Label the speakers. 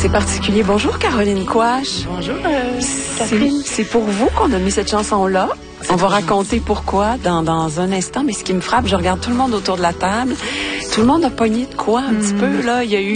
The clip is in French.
Speaker 1: C'est particulier. Bonjour, Caroline Quach.
Speaker 2: Bonjour, Catherine.
Speaker 1: C'est pour vous qu'on a mis cette chanson-là. On va raconter pourquoi dans un instant. Mais ce qui me frappe, je regarde tout le monde autour de la table. Tout le monde a pogné de quoi un petit peu, là. Il y a eu